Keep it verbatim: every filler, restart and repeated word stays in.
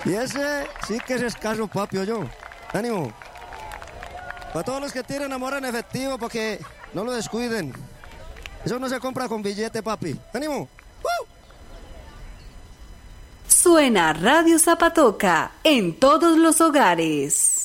Y ese sí que es escaso, papi, o yo. Ánimo. Para todos los que tienen amor en efectivo, porque no lo descuiden. Eso no se compra con billete, papi. ¡Ánimo! ¡Uh! Suena Radio Zapatoca en todos los hogares.